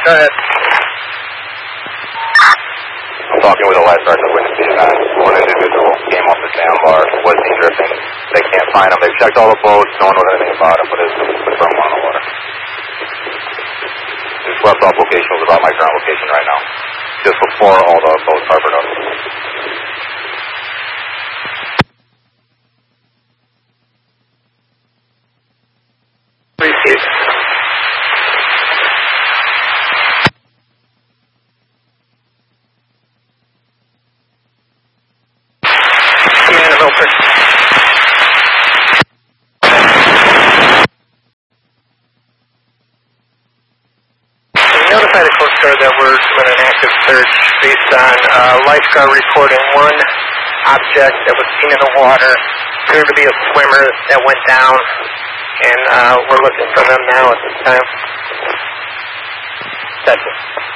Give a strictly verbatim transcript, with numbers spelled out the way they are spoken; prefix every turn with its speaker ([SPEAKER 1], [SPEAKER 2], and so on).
[SPEAKER 1] Go ahead.
[SPEAKER 2] I'm talking with a lifeguard that witnessed the event. One individual came off the sandbar, was seen drifting. They can't find him. They've checked all the boats. No one knows anything about him, but it's confirmed on the water. This left off location was about my current location right now. Just before all the boats harbored up.
[SPEAKER 1] Received. Commander Milford. We notified the Coast Guard that we're doing an active search based on uh, lifeguard reporting one object that was seen in the water. Appeared to be a swimmer that went down, and uh, we're looking for them now at this time. That's it.